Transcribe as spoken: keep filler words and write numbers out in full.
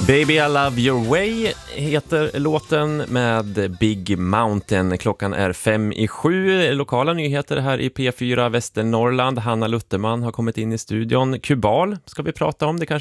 Baby I Love Your Way heter låten med Big Mountain. Klockan är fem i sju. Lokala nyheter här i P fyra Västernorrland. Hanna Lutterman har kommit in i studion. Kubal ska vi prata om. Det kanske